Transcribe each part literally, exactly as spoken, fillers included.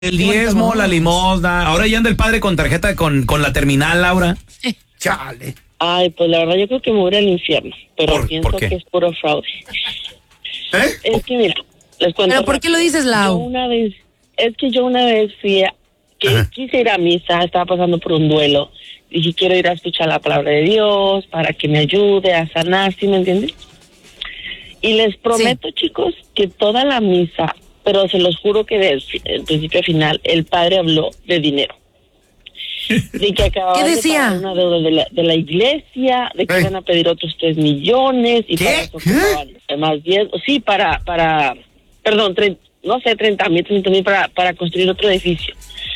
El diezmo, la limosna. Ahora ya anda el padre con tarjeta con, con la terminal, Laura. Chale. Ay, pues la verdad yo creo que me voy a ir al infierno, pero ¿Por- pienso por qué? que es puro fraude. ¿Eh? Es que mira, les cuento. ¿Pero por qué lo dices, Lau? Yo una vez, es que yo una vez fui a, que Ajá. quise ir a misa, estaba pasando por un duelo. Dije, quiero ir a escuchar la palabra de Dios para que me ayude a sanar, ¿sí me entiendes? Y les prometo, chicos, que toda la misa, pero se los juro que desde el principio a final, el padre habló de dinero. De que acababan ¿Qué decía? de pagar una deuda de la, de la iglesia, de que Ey. iban a pedir otros tres millones y ¿Qué? para eso ¿Qué? ocupaban más diez, sí, para, para, perdón, tre- no sé, treinta mil, treinta mil para, para construir otro edificio.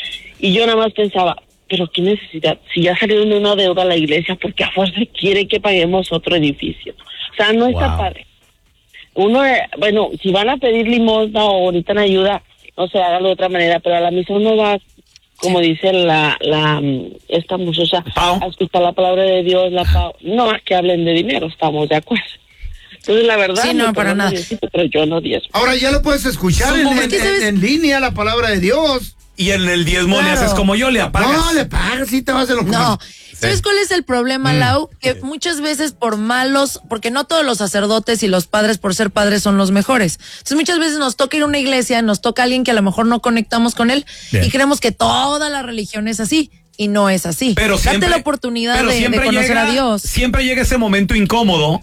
Y yo nada más pensaba, pero qué necesidad, si ya salieron de una deuda a la iglesia, ¿por qué a fuerza quiere que paguemos otro edificio? O sea, no está Wow. padre. Uno, eh, bueno, si van a pedir limosna o necesitan ayuda, no sé, hágalo de otra manera, pero a la misa uno va, como dice la, la, mm, esta muchacha, Pau. a escuchar la palabra de Dios, la Pau. No es que hablen de dinero, estamos de acuerdo. Entonces, la verdad, Sí, no, me para perdona nada. Diosito, pero yo no diezmo. Ahora ya lo puedes escuchar Son en, momentos- en- ¿Qué sabes? en línea, la palabra de Dios. Y en el diezmo le Claro. haces como yo, le apagas. No, le pagas, sí te vas de lo No, ¿sabes cuál es el problema, Mm. Lau? Que muchas veces por malos, porque no todos los sacerdotes y los padres por ser padres son los mejores. Entonces muchas veces nos toca ir a una iglesia, nos toca alguien que a lo mejor no conectamos con él Bien. y creemos que toda la religión es así y no es así. Pero Date siempre, la oportunidad pero de, de siempre conocer llega- a Dios. Siempre llega ese momento incómodo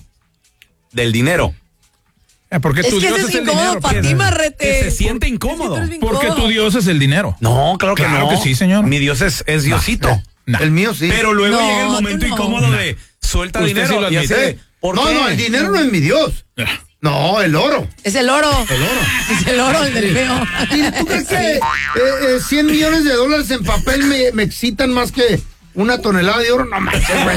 del dinero. Eh, Porque Es tu que Dios ese es es el incómodo dinero. para pues. ti, Marrete. Que se siente Es que incómodo. tú eres bien Porque tu incómodo. Dios es el dinero. No, claro que Claro no. que sí, señor. Mi Dios es, es Diosito. Nah. El mío sí. Pero luego No, llega el tú momento no. incómodo de suelta Usted dinero sí lo y así admite. de, ¿por no, qué? no, el dinero no es mi Dios. No, el oro. Es el oro. El oro. Es el oro el del feo. ¿Y tú crees que eh, eh, cien millones de dólares en papel me, me excitan más que una tonelada de oro? No manches, güey.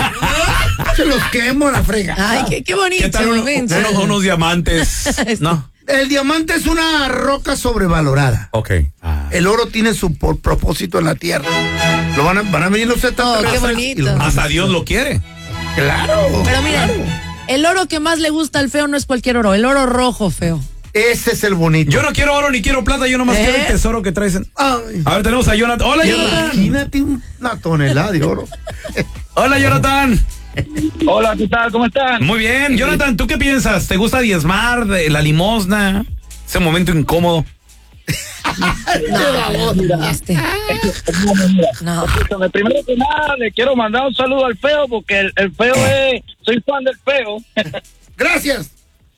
Se los quemo a la frega. Ay, qué, qué bonito. ¿Qué tal uno- Vince. unos, unos diamantes? No. El diamante es una roca sobrevalorada. Ok. Ah. El oro tiene su por- propósito en la tierra. Lo van a, van a venir los Oh, extraterrestres qué y bonito. lo van a- Hasta Dios lo quiere. Claro. Pero miren, el oro que más le gusta al feo no es cualquier oro, el oro rojo, feo. Ese es el bonito. Yo no quiero oro ni quiero plata, yo nomás ¿Eh? quiero el tesoro que traes. en- Ay, A ver, tenemos a Jonathan. Hola, Jonathan. imagínate una tonelada de oro. Hola, Jonathan. Hola, ¿qué tal? ¿Cómo están? Muy bien. Jonathan, ¿tú qué piensas? ¿Te gusta diezmar, de la limosna? Ese momento incómodo. Este. No. Escúchame, primero que nada, le quiero mandar un saludo al feo porque el, el feo es... Soy fan del feo. Gracias.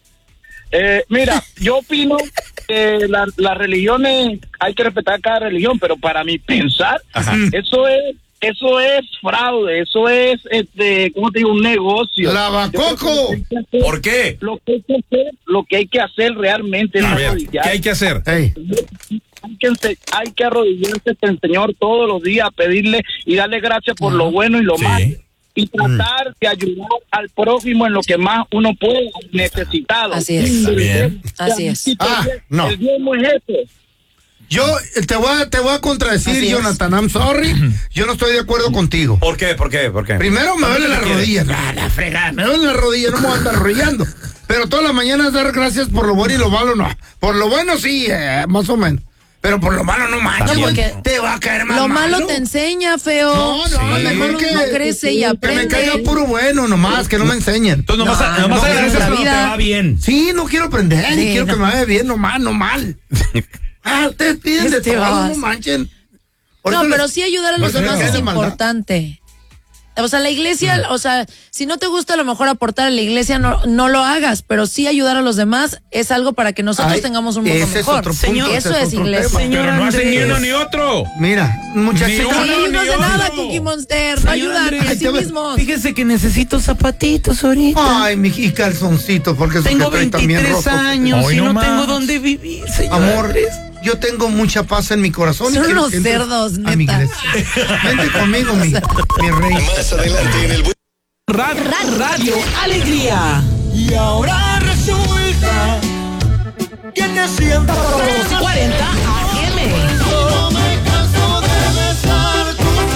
Eh, mira, yo opino que la- las religiones, hay que respetar cada religión, pero para mi pensar, Ajá. eso es eso es fraude, eso es, este, ¿cómo te digo? Un negocio. Lavacoco. Yo creo que hay que hacer- ¿Por qué? Lo que hay que hacer, lo que hay que hacer realmente es A ver, arrodillar. ¿qué hay que hacer? Ey, Hay que, ense- hay que arrodillarse ante el Señor todos los días, pedirle y darle gracias por lo bueno y lo Sí. malo. Y tratar de ayudar al prójimo en lo que más uno puede, necesitado. Así es. Está bien. Así es. Ah, no. El diezmo es eso. yo eh, te voy a, te voy a contradecir, Así es. Jonathan. I'm sorry. Yo no estoy de acuerdo contigo. ¿Por qué? ¿Por qué? ¿Por qué? Primero me duele la ¿Qué rodilla. Ah, la fregada, me duele la rodilla, no me voy a andar arrollando. Pero todas las mañanas dar gracias por lo bueno y lo malo no. Por lo bueno sí, eh, más o menos. Pero por lo malo no manches. No, porque te va a caer más Lo malo malo te enseña, feo. No, no, A lo mejor mejor que- uno crece y Que me aprende. caiga puro bueno nomás, que no me enseñen. Entonces nomás, No, nomás no, agradeces no, la cuando te vida. va bien. Sí, no quiero aprender, Sí, ni quiero no. que me vaya bien, nomás, no mal. Ah, ustedes piden de Este todo, vas. no manchen. No, Ahorita pero les- sí ayudar a los les- demás les- es de maldad. importante. O sea, la iglesia, o sea, si no te gusta a lo mejor aportar a la iglesia, no, no lo hagas, pero sí ayudar a los demás es algo para que nosotros Ay, tengamos un mundo ese es mejor. otro punto, Eso ese es es otro iglesia. tema. Pero no hacen ni uno ni otro. Mira, muchachos. Ni uno, Sí, no ni hace otro. nada, Cookie Monster, no ayudan ni a sí mismos. Fíjese que necesito zapatitos ahorita. Ay, mi y calzoncitos, porque esos Tengo que traen también veintitrés rotos. años Hoy y no no más. tengo dónde vivir, señor. Amor, yo tengo mucha paz en mi corazón. y Son quiero unos que entres cerdos, a mi neta. iglesia. Vente conmigo, mi, mi rey. Más adelante en el bu- Radio, Radio Alegría. Y ahora resulta que te siento cuarenta A M. No me canso de besar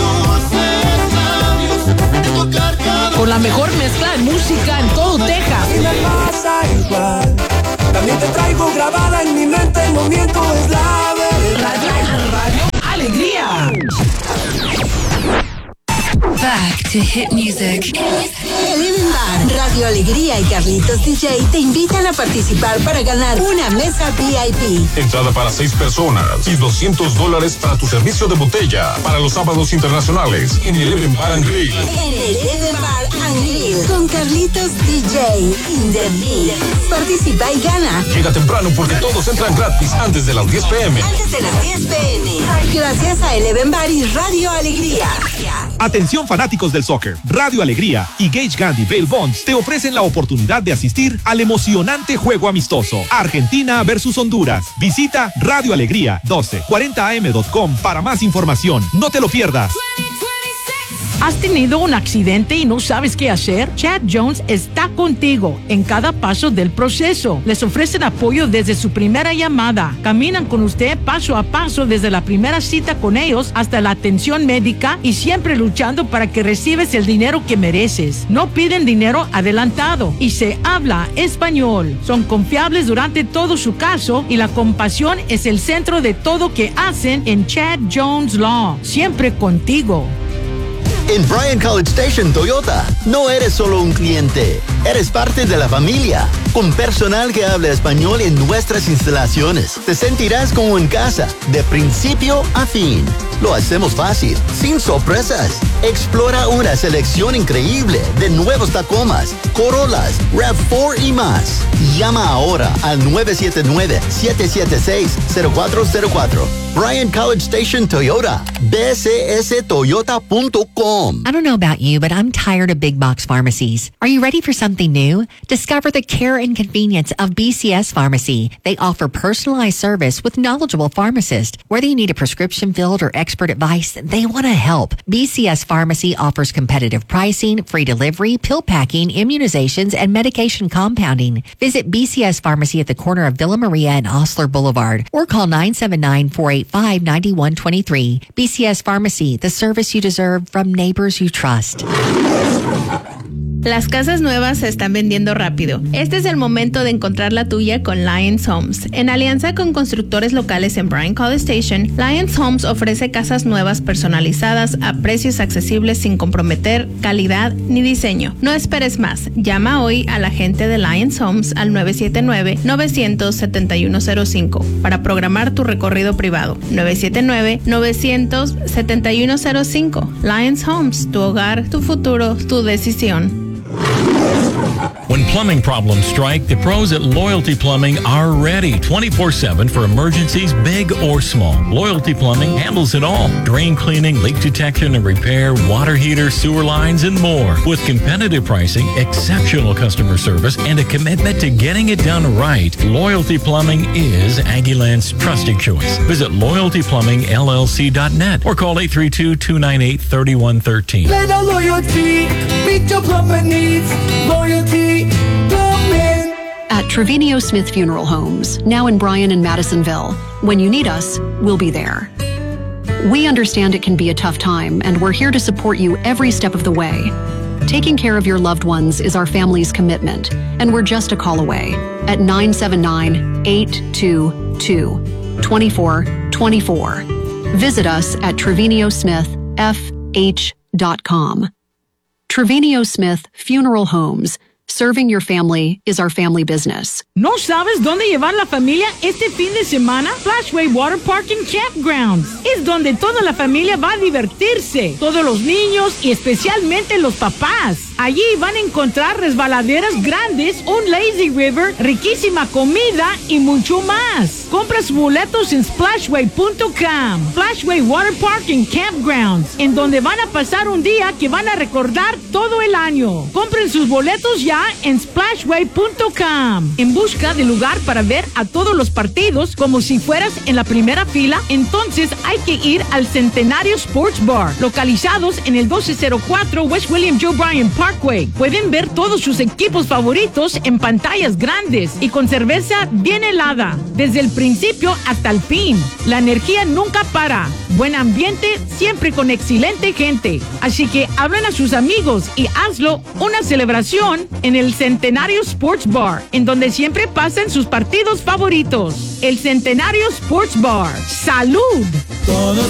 tus dulces labios, de tocar cada... Con la mejor mezcla de música en todo Texas. Y me pasa igual. También te traigo grabada en mi mente, el movimiento es la verdad. Radio, Radio to hit music. Eleven Bar, Radio Alegría y Carlitos D J te invitan a participar para ganar una mesa V I P. Entrada para seis personas y doscientos dólares para tu servicio de botella para los sábados internacionales en Eleven Bar and Grill. En Eleven Bar and Grill con Carlitos D J in the mix. Participa y gana. Llega temprano porque todos entran gratis antes de las diez pm. Antes de las diez pm. Gracias a Eleven Bar y Radio Alegría. Atención fanáticos del soccer, Radio Alegría y Gage Gandhi Bail Bonds te ofrecen la oportunidad de asistir al emocionante juego amistoso Argentina versus Honduras. Visita Radio Alegría doce cuarenta a m punto com para más información. No te lo pierdas. ¿Has tenido un accidente y no sabes qué hacer? Chad Jones está contigo en cada paso del proceso. Les ofrecen apoyo desde su primera llamada. Caminan con usted paso a paso desde la primera cita con ellos hasta la atención médica y siempre luchando para que recibes el dinero que mereces. No piden dinero adelantado y se habla español. Son confiables durante todo su caso y la compasión es el centro de todo que hacen en Chad Jones Law. Siempre contigo. En Bryan College Station Toyota, no eres solo un cliente, eres parte de la familia. Con personal que habla español en nuestras instalaciones, te sentirás como en casa, de principio a fin. Lo hacemos fácil, sin sorpresas. Explora una selección increíble de nuevos Tacomas, Corollas, RAV cuatro y más. Llama ahora al nueve siete nueve, siete siete seis, cero cuatro cero cuatro. Bryan College Station Toyota, b c s toyota punto com. I don't know about you, but I'm tired of big box pharmacies. Are you ready for something new? Discover the care and convenience of B C S Pharmacy. They offer personalized service with knowledgeable pharmacists. Whether you need a prescription filled or expert advice, they want to help. B C S Pharmacy offers competitive pricing, free delivery, pill packing, immunizations, and medication compounding. Visit B C S Pharmacy at the corner of Villa Maria and Osler Boulevard or call nine seven nine, four eight five, nine one two three. B C S Pharmacy, the service you deserve from neighbors you trust. Las casas nuevas se están vendiendo rápido. Este es el momento de encontrar la tuya con Lions Homes. En alianza con constructores locales en Bryan College Station, Lions Homes ofrece casas nuevas personalizadas a precios accesibles sin comprometer calidad ni diseño. No esperes más. Llama hoy a la gente de Lions Homes al nueve siete nueve, nueve cero cero, siete uno cero cinco para programar tu recorrido privado. nueve siete nueve, nueve cero cero, siete uno cero cinco. Lions Homes, tu hogar, tu futuro, tu decisión. When plumbing problems strike, the pros at Loyalty Plumbing are ready twenty-four seven for emergencies big or small. Loyalty Plumbing handles it all. Drain cleaning, leak detection and repair, water heaters, sewer lines, and more. With competitive pricing, exceptional customer service, and a commitment to getting it done right, Loyalty Plumbing is Aggieland's trusted choice. Visit loyalty plumbing l l c dot net or call eight three two, two nine eight, three one one three. Let our loyalty meet your plumbing needs. Loyalty Plumbing. At Trevino Smith Funeral Homes, now in Bryan and Madisonville. When you need us, we'll be there. We understand it can be a tough time, and we're here to support you every step of the way. Taking care of your loved ones is our family's commitment, and we're just a call away at nine seven nine, eight two two, two four two four. Visit us at trevino smith f h dot com. Trevino Smith Funeral Homes. Serving your family is our family business. ¿No sabes dónde llevar la familia este fin de semana? Splashway Water Park and Campgrounds. Es donde toda la familia va a divertirse. Todos los niños y especialmente los papás. Allí van a encontrar resbaladeras grandes, un lazy river, riquísima comida y mucho más. Compra sus boletos en splashway punto com. Splashway Water Park and Campgrounds, en donde van a pasar un día que van a recordar todo el año. Compren sus boletos ya en splashway punto com. En busca de lugar para ver a todos los partidos como si fueras en la primera fila, entonces hay que ir al Centenario Sports Bar, localizados en el doce cero cuatro West William Joe Bryan Parkway. Pueden ver todos sus equipos favoritos en pantallas grandes y con cerveza bien helada, desde el principio hasta el fin. La energía nunca para. Buen ambiente, siempre con excelente gente. Así que hablen a sus amigos y hazlo una celebración en el Centenario Sports Bar, en donde siempre pasan sus partidos favoritos. El Centenario Sports Bar. ¡Salud! Todos